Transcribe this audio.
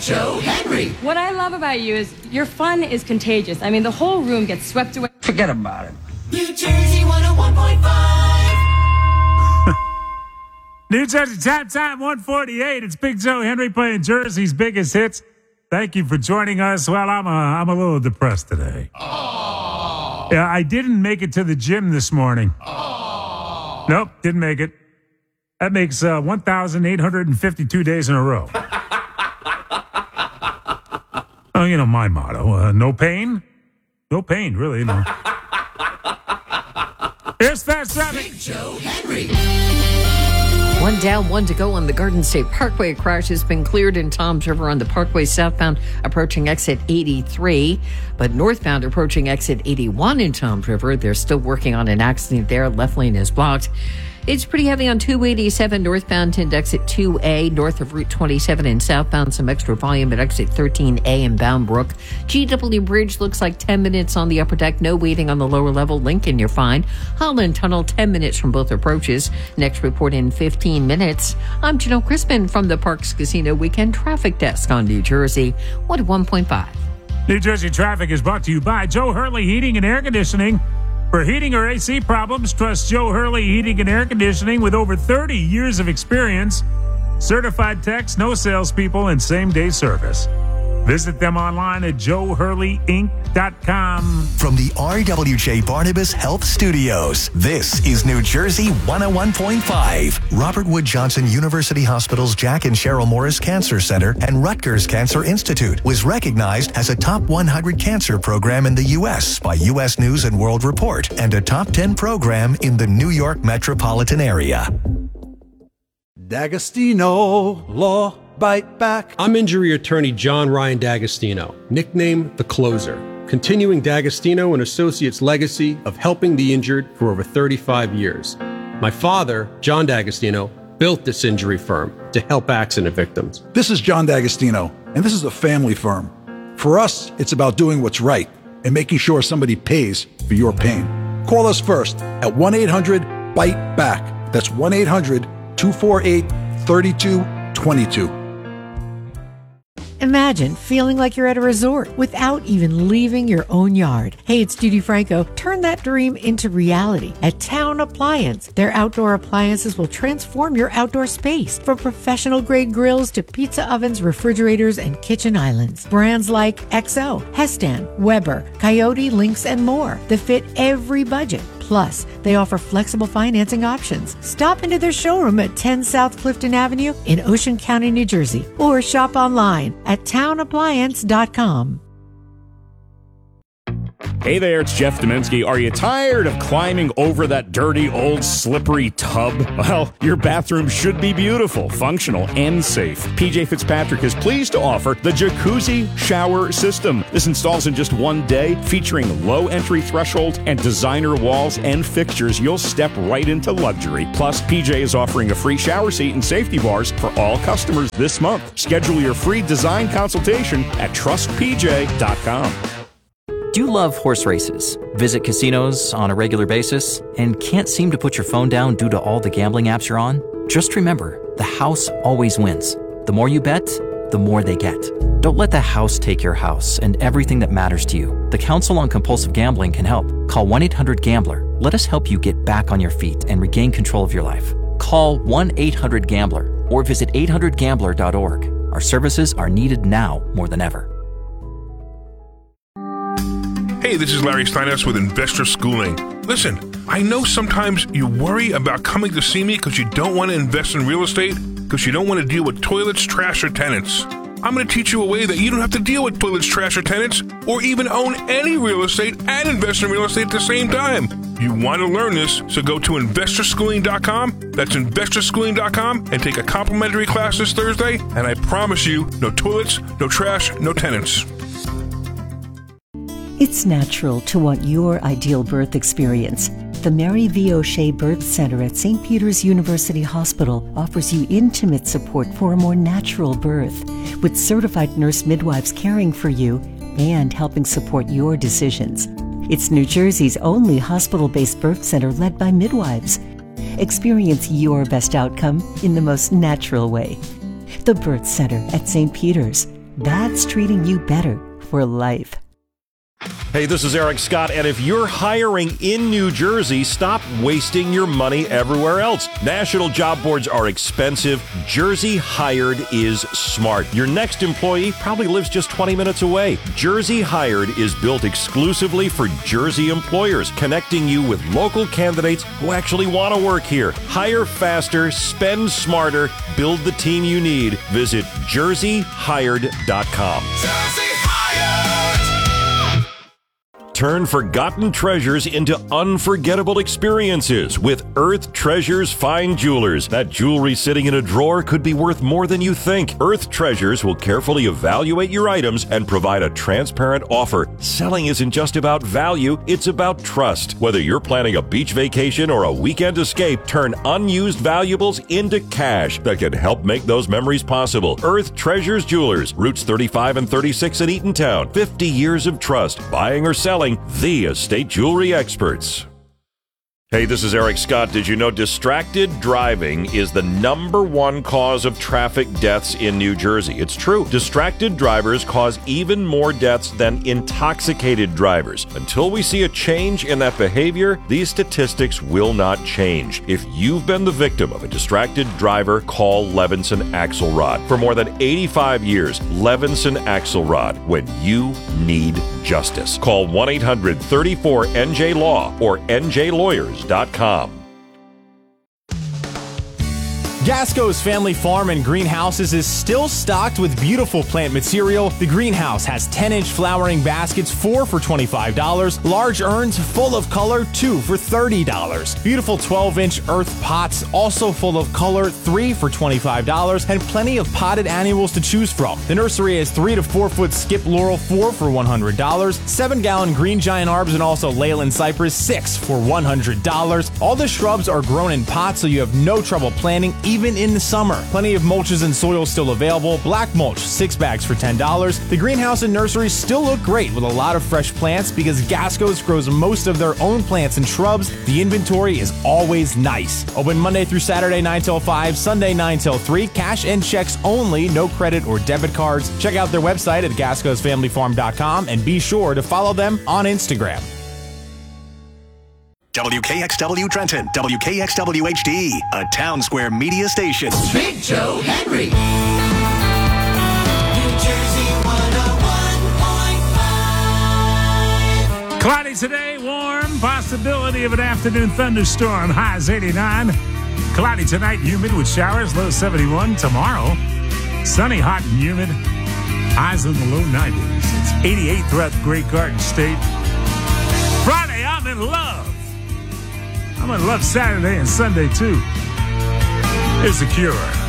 Joe Henry. What I love about you is your fun is contagious. I mean, the whole room gets swept away. Forget about it. New Jersey 101.5. New Jersey Tap Time 148. It's Big Joe Henry playing Jersey's biggest hits. Thank you for joining us. Well, I'm a little depressed today. Aww. Yeah, I didn't make it to the gym this morning. Aww. Nope, didn't make it. That makes 1,852 days in a row. Oh, you know my motto: no pain, really. No. Here's fast traffic. Big Joe Henry. One down, one to go on the Garden State Parkway. Crash has been cleared in Toms River on the Parkway southbound approaching exit 83, but northbound approaching exit 81 in Toms River. They're still working on an accident there. Left lane is blocked. It's pretty heavy on 287 northbound to exit 2A, north of Route 27 and southbound. Some extra volume at exit 13A in Bound Brook. GW Bridge looks like 10 minutes on the upper deck. No waiting on the lower level. Lincoln, you're fine. Holland Tunnel, 10 minutes from both approaches. Next report in 15 minutes. I'm Janelle Crispin from the Parks Casino Weekend Traffic Desk on New Jersey 101.5. New Jersey traffic is brought to you by Joe Hurley Heating and Air Conditioning. For heating or AC problems, trust Joe Hurley Heating and Air Conditioning with over 30 years of experience. Certified techs, no salespeople, and same-day service. Visit them online at joehurleyinc.com. From the RWJ Barnabas Health Studios, this is New Jersey 101.5. Robert Wood Johnson University Hospital's Jack and Cheryl Morris Cancer Center and Rutgers Cancer Institute was recognized as a top 100 cancer program in the U.S. by U.S. News and World Report and a top 10 program in the New York metropolitan area. D'Agostino Law Bite Back. I'm injury attorney John Ryan D'Agostino, nicknamed The Closer, continuing D'Agostino and Associates' legacy of helping the injured for over 35 years. My father, John D'Agostino, built this injury firm to help accident victims. This is John D'Agostino, and this is a family firm. For us, it's about doing what's right and making sure somebody pays for your pain. Call us first at 1-800-BITE-BACK. That's 1-800-248-3222. Imagine feeling like you're at a resort without even leaving your own yard. Hey, it's Judy Franco. Turn that dream into reality at Town Appliance. Their outdoor appliances will transform your outdoor space, from professional-grade grills to pizza ovens, refrigerators, and kitchen islands. Brands like XO, Hestan, Weber, Coyote, Lynx, and more that fit every budget. Plus, they offer flexible financing options. Stop into their showroom at 10 South Clifton Avenue in Ocean County, New Jersey, or shop online at townappliance.com. Hey there, it's Jeff Domensky. Are you tired of climbing over that dirty, old, slippery tub? Well, your bathroom should be beautiful, functional, and safe. PJ Fitzpatrick is pleased to offer the Jacuzzi Shower System. This installs in just one day, featuring low entry threshold and designer walls and fixtures. You'll step right into luxury. Plus, PJ is offering a free shower seat and safety bars for all customers this month. Schedule your free design consultation at trustpj.com. Do you love horse races, visit casinos on a regular basis, and can't seem to put your phone down due to all the gambling apps you're on? Just remember, the house always wins. The more you bet, the more they get. Don't let the house take your house and everything that matters to you. The Council on Compulsive Gambling can help. Call 1-800-GAMBLER. Let us help you get back on your feet and regain control of your life. Call 1-800-GAMBLER or visit 800gambler.org. Our services are needed now more than ever. Hey, this is Larry Steinhaus with Investor Schooling. Listen, I know sometimes you worry about coming to see me because you don't want to invest in real estate, because you don't want to deal with toilets, trash, or tenants. I'm going to teach you a way that you don't have to deal with toilets, trash, or tenants, or even own any real estate and invest in real estate at the same time. You want to learn this, so go to investorschooling.com. That's investorschooling.com and take a complimentary class this Thursday, and I promise you, no toilets, no trash, no tenants. It's natural to want your ideal birth experience. The Mary V. O'Shea Birth Center at St. Peter's University Hospital offers you intimate support for a more natural birth, with certified nurse midwives caring for you and helping support your decisions. It's New Jersey's only hospital-based birth center led by midwives. Experience your best outcome in the most natural way. The Birth Center at St. Peter's. That's treating you better for life. Hey, this is Eric Scott, and if you're hiring in New Jersey, stop wasting your money everywhere else. National job boards are expensive. Jersey Hired is smart. Your next employee probably lives just 20 minutes away. Jersey Hired is built exclusively for Jersey employers, connecting you with local candidates who actually want to work here. Hire faster, spend smarter, build the team you need. Visit jerseyhired.com. Turn forgotten treasures into unforgettable experiences with Earth Treasures Fine Jewelers. That jewelry sitting in a drawer could be worth more than you think. Earth Treasures will carefully evaluate your items and provide a transparent offer. Selling isn't just about value, it's about trust. Whether you're planning a beach vacation or a weekend escape, turn unused valuables into cash that can help make those memories possible. Earth Treasures Jewelers, routes 35 and 36 in Eatontown. 50 years of trust. Buying or selling, the estate jewelry experts. Hey, this is Eric Scott. Did you know distracted driving is the #1 cause of traffic deaths in New Jersey? It's true. Distracted drivers cause even more deaths than intoxicated drivers. Until we see a change in that behavior, these statistics will not change. If you've been the victim of a distracted driver, call Levinson Axelrod. For more than 85 years, Levinson Axelrod, when you need justice. Call 1-800-34-NJ-LAW or NJLawyers.com. Gasco's Family Farm and Greenhouses is still stocked with beautiful plant material. The greenhouse has 10-inch flowering baskets, 4 for $25. Large urns full of color, 2 for $30. Beautiful 12-inch earth pots, also full of color, 3 for $25. And plenty of potted annuals to choose from. The nursery has 3 to 4 foot skip laurel, 4 for $100. 7-gallon green giant arbs and also Leyland cypress, 6 for $100. All the shrubs are grown in pots, so you have no trouble planting, even in the summer. Plenty of mulches and soil still available. Black mulch, 6 bags for $10. The greenhouse and nursery still look great with a lot of fresh plants because Gasco's grows most of their own plants and shrubs. The inventory is always nice. Open Monday through Saturday 9 till 5, Sunday 9 till 3. Cash and checks only, no credit or debit cards. Check out their website at gascosfamilyfarm.com and be sure to follow them on Instagram. WKXW Trenton, WKXW HD, a Town Square media station. Big Joe Henry. New Jersey 101.5. Cloudy today, warm. Possibility of an afternoon thunderstorm. Highs 89. Cloudy tonight, humid with showers. Low 71. Tomorrow, sunny, hot, and humid. Highs in the low 90s. It's 88 throughout the Great Garden State. Friday, I'm in love. I'm going to love Saturday and Sunday, too. Here's The Cure.